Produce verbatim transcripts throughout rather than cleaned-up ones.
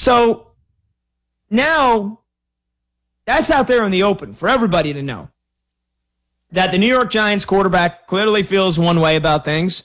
So now that's out there in the open for everybody to know that the New York Giants quarterback clearly feels one way about things.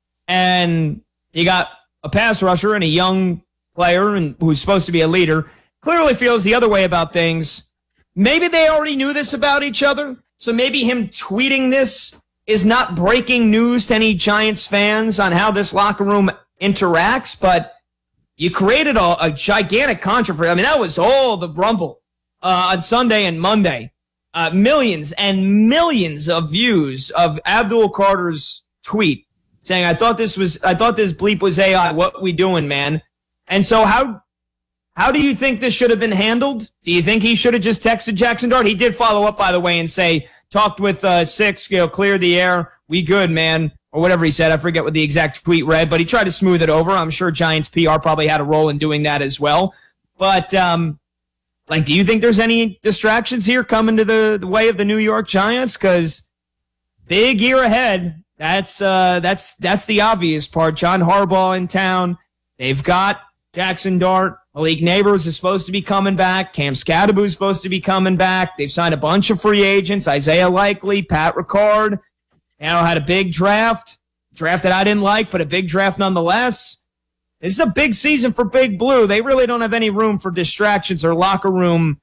And you got a pass rusher and a young player and who's supposed to be a leader clearly feels the other way about things. Maybe they already knew this about each other. So maybe him tweeting this is not breaking news to any Giants fans on how this locker room interacts. But you created a, a gigantic controversy. I mean, that was all the rumble uh, on Sunday and Monday. Uh, millions and millions of views of Abdul Carter's tweet saying, I thought this was, I thought this bleep was A I. What we doing, man? And so how, how do you think this should have been handled? Do you think he should have just texted Jackson Dart? He did follow up, by the way, and say, talked with uh, Six, you know, clear the air. We good, man. Or whatever he said. I forget what the exact tweet read, but he tried to smooth it over. I'm sure Giants P R probably had a role in doing that as well. But, um, like, do you think there's any distractions here coming to the, the way of the New York Giants? Because big year ahead. That's uh, that's that's the obvious part. John Harbaugh in town. They've got Jackson Dart. Malik Neighbors is supposed to be coming back. Cam Scadaboo is supposed to be coming back. They've signed a bunch of free agents. Isaiah Likely, Pat Ricard. You know, had a big draft. Draft that I didn't like, but a big draft nonetheless. This is a big season for Big Blue. They really don't have any room for distractions or locker room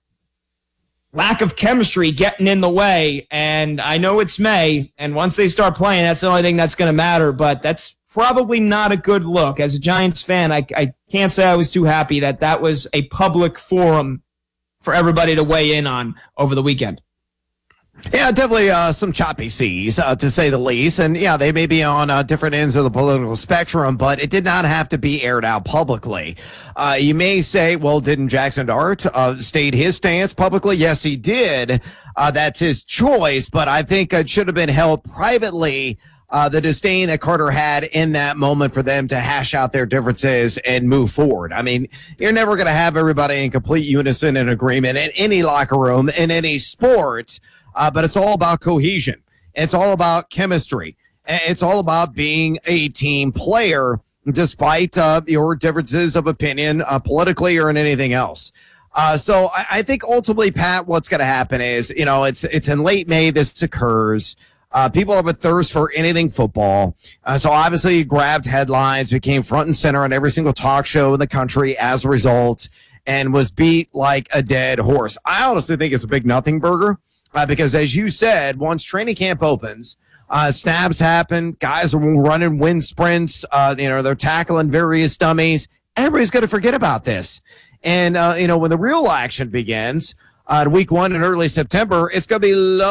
lack of chemistry getting in the way. And I know it's May, and once they start playing, that's the only thing that's going to matter. But that's probably not a good look. As a Giants fan, I, I can't say I was too happy that that was a public forum for everybody to weigh in on over the weekend. Yeah, definitely uh, some choppy seas, uh, to say the least. And, yeah, they may be on uh, different ends of the political spectrum, but it did not have to be aired out publicly. Uh, you may say, well, didn't Jackson Dart uh, state his stance publicly? Yes, he did. Uh, that's his choice, but I think it should have been held privately. Uh, the disdain that Carter had in that moment for them to hash out their differences and move forward. I mean, you're never going to have everybody in complete unison and agreement in any locker room, in any sport. Uh, but it's all about cohesion. It's all about chemistry. It's all about being a team player, despite uh, your differences of opinion uh, politically or in anything else. Uh, so I, I think ultimately, Pat, what's going to happen is, you know, it's it's in late May this occurs. Uh, people have a thirst for anything football. Uh, so obviously, grabbed headlines, became front and center on every single talk show in the country as a result, and was beat like a dead horse. I honestly think it's a big nothing burger. Uh, because, as you said, once training camp opens, uh, snaps happen, guys are running wind sprints, uh, you know, they're tackling various dummies. Everybody's going to forget about this. And, uh, you know, when the real action begins uh, in week one in early September, it's going to be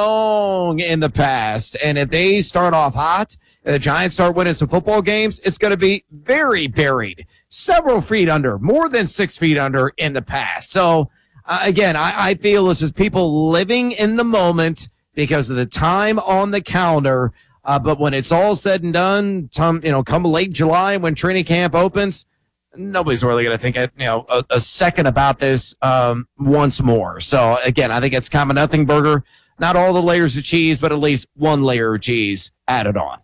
long in the past. And if they start off hot, and the Giants start winning some football games, it's going to be very buried, several feet under, more than six feet under in the past. So, Uh, again, I, I feel this is people living in the moment because of the time on the calendar. Uh, but when it's all said and done, tom, you know, come late July when training camp opens, nobody's really going to think, you know, a, a second about this um, once more. So again, I think it's kind of a nothing burger. Not all the layers of cheese, but at least one layer of cheese added on.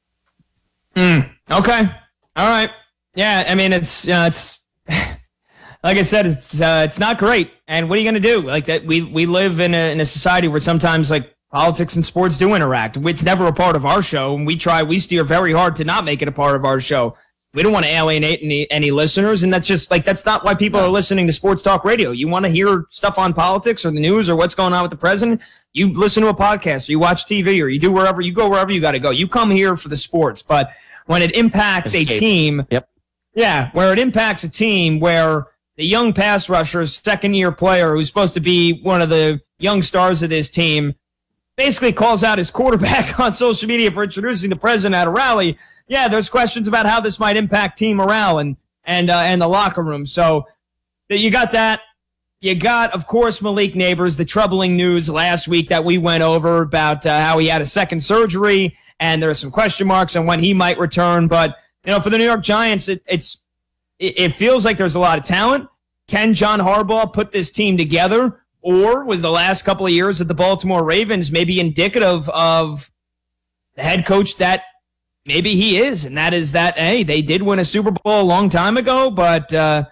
Mm, okay. All right. Yeah. I mean, it's, uh, it's, like I said, it's uh, it's not great. And what are you going to do? Like that, we we live in a in a society where sometimes like politics and sports do interact. It's never a part of our show, and we try we steer very hard to not make it a part of our show. We don't want to alienate any any listeners, and that's just like that's not why people are listening to sports talk radio. You want to hear stuff on politics or the news or what's going on with the president? You listen to a podcast, or you watch T V, or you do wherever you go wherever you got to go. You come here for the sports, but when it impacts Escape. a team, yep, yeah, where it impacts a team where the young pass rusher, second-year player who's supposed to be one of the young stars of this team, basically calls out his quarterback on social media for introducing the president at a rally. Yeah, there's questions about how this might impact team morale and and uh, and the locker room. So you got that. You got, of course, Malik Neighbors, the troubling news last week that we went over about uh, how he had a second surgery, and there are some question marks on when he might return. But you know, for the New York Giants, it, it's It feels like there's a lot of talent. Can John Harbaugh put this team together? Or was the last couple of years of the Baltimore Ravens maybe indicative of the head coach that maybe he is? And that is that, hey, they did win a Super Bowl a long time ago, but uh,